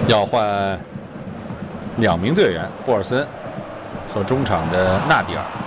要换2名队员，波尔森和中场的纳迪尔。